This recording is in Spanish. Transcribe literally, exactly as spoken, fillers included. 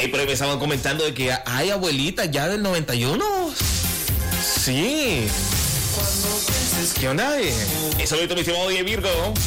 Hey, pero me estaban comentando de que hay abuelitas ya del noventa y uno. Sí. ¿Qué onda? Eso lo mi estimado Virgo.